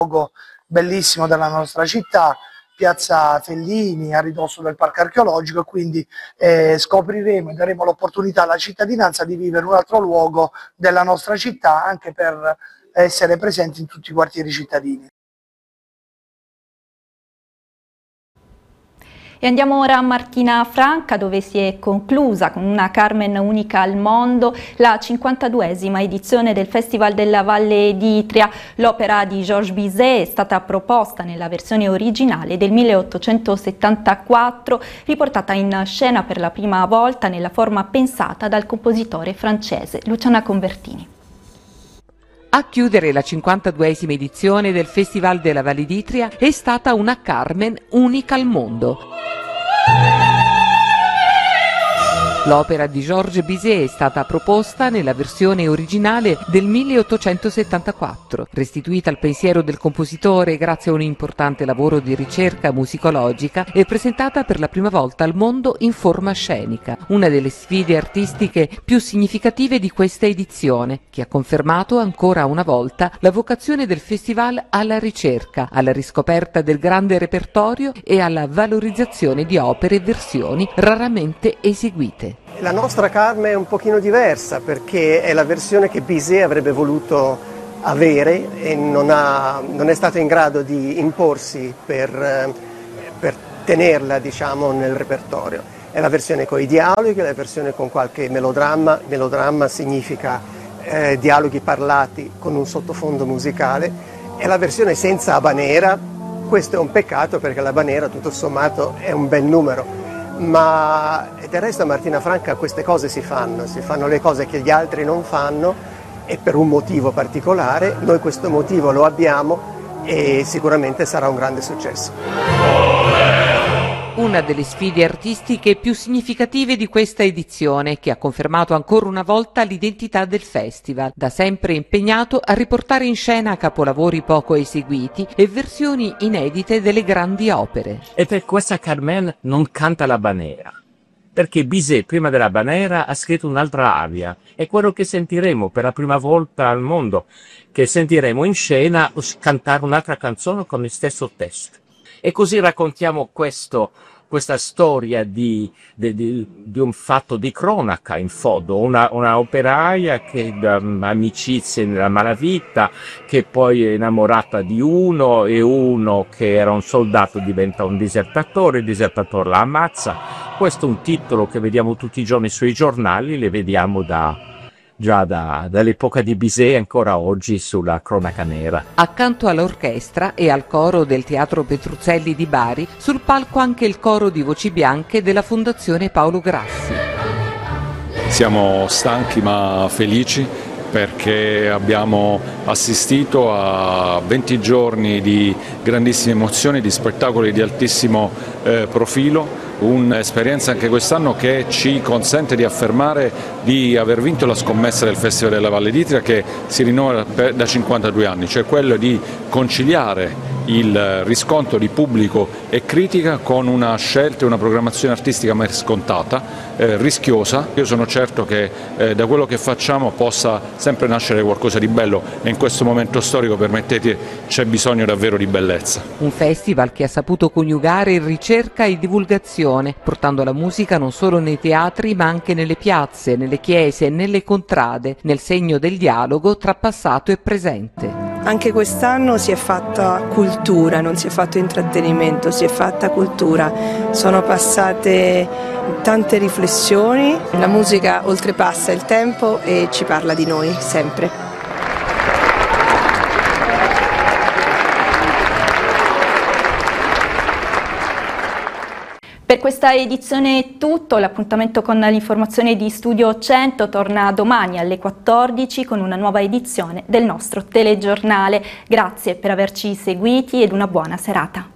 luogo bellissimo della nostra città, Piazza Fellini, a ridosso del parco archeologico, e quindi scopriremo e daremo l'opportunità alla cittadinanza di vivere un altro luogo della nostra città, anche per essere presenti in tutti i quartieri cittadini. E andiamo ora a Martina Franca, dove si è conclusa con una Carmen unica al mondo la 52esima edizione del Festival della Valle d'Itria. L'opera di Georges Bizet è stata proposta nella versione originale del 1874, riportata in scena per la prima volta nella forma pensata dal compositore francese Luciana Convertini. A chiudere la 52esima edizione del Festival della Valle d'Itria è stata una Carmen unica al mondo. L'opera di Georges Bizet è stata proposta nella versione originale del 1874, restituita al pensiero del compositore grazie a un importante lavoro di ricerca musicologica e presentata per la prima volta al mondo in forma scenica, una delle sfide artistiche più significative di questa edizione, che ha confermato ancora una volta la vocazione del festival alla ricerca, alla riscoperta del grande repertorio e alla valorizzazione di opere e versioni raramente eseguite. La nostra Carmen è un pochino diversa perché è la versione che Bizet avrebbe voluto avere e non è stato in grado di imporsi per tenerla, diciamo, nel repertorio. È la versione con i dialoghi, è la versione con qualche melodramma. Melodramma significa dialoghi parlati con un sottofondo musicale. È la versione senza habanera. Questo è un peccato perché l'habanera tutto sommato è un bel numero. Ma del resto a Martina Franca queste cose si fanno le cose che gli altri non fanno e per un motivo particolare. Noi questo motivo lo abbiamo e sicuramente sarà un grande successo. Una delle sfide artistiche più significative di questa edizione, che ha confermato ancora una volta l'identità del festival, da sempre impegnato a riportare in scena capolavori poco eseguiti e versioni inedite delle grandi opere. E per questa Carmen non canta l'habanera, perché Bizet prima dell'habanera ha scritto un'altra aria, è quello che sentiremo per la prima volta al mondo, che sentiremo in scena cantare un'altra canzone con il stesso testo. E così raccontiamo questa storia di un fatto di cronaca, in fondo, una operaia che da amicizie nella malavita, che poi è innamorata di uno e uno che era un soldato diventa un disertatore, il disertatore la ammazza. Questo è un titolo che vediamo tutti i giorni sui giornali, le vediamo già dall'epoca di Bizet ancora oggi sulla cronaca nera. Accanto all'orchestra e al coro del Teatro Petruzzelli di Bari, sul palco anche il coro di voci bianche della Fondazione Paolo Grassi. Siamo stanchi ma felici perché abbiamo assistito a 20 giorni di grandissime emozioni, di spettacoli di altissimo profilo. Un'esperienza anche quest'anno che ci consente di affermare di aver vinto la scommessa del Festival della Valle d'Itria, che si rinnova da 52 anni, cioè quello di conciliare il riscontro di pubblico e critica con una scelta e una programmazione artistica mai scontata, rischiosa. Io sono certo che da quello che facciamo possa sempre nascere qualcosa di bello e in questo momento storico, permettete, c'è bisogno davvero di bellezza. Un festival che ha saputo coniugare ricerca e divulgazione, portando la musica non solo nei teatri ma anche nelle piazze, nelle chiese e nelle contrade, nel segno del dialogo tra passato e presente. Anche quest'anno si è fatta cultura, non si è fatto intrattenimento, si è fatta cultura. Sono passate tante riflessioni, la musica oltrepassa il tempo e ci parla di noi sempre. Per questa edizione è tutto, l'appuntamento con l'informazione di Studio 100 torna domani alle 14 con una nuova edizione del nostro telegiornale. Grazie per averci seguiti ed una buona serata.